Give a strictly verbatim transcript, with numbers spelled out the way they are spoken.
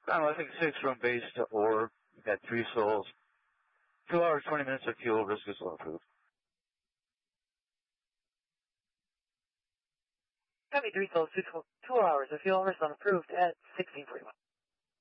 Um, I think six from base to ore. You got three souls. Two hours, twenty minutes of fuel. Risk is low approved. Copy three souls, two, two hours of fuel. Risk unapproved at sixteen forty-one.